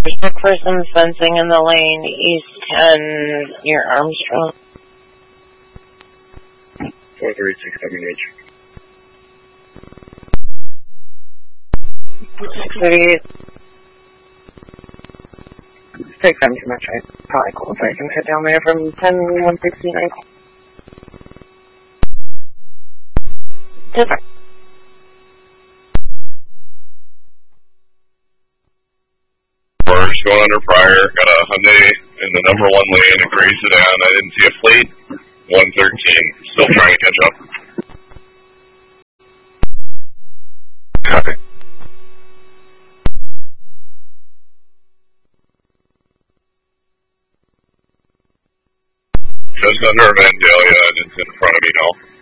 Look for some fencing in the lane east 10 near Armstrong. 436 WH. 638. Take them too much. I probably cool if I can head down there from 10-169. Different. We're going under prior, got a Hyundai in the number 1 lane and grazed it down. I didn't see a plate. 113. Still trying to catch up. Copy. Just under Vandalia and it's in front of me now.